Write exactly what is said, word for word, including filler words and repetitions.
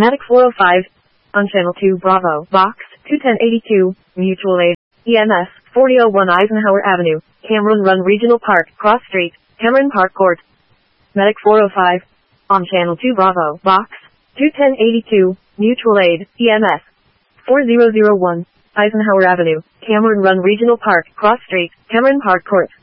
Medic four oh five. On Channel two Bravo, Box two ten eighty-two, Mutual Aid, E M S, forty oh one Eisenhower Avenue, Cameron Run Regional Park, Cross Street, Cameron Park Court. Medic four oh five. On Channel two Bravo, Box two ten eighty-two, Mutual Aid, E M S, forty oh one, Eisenhower Avenue, Cameron Run Regional Park, Cross Street, Cameron Park Court.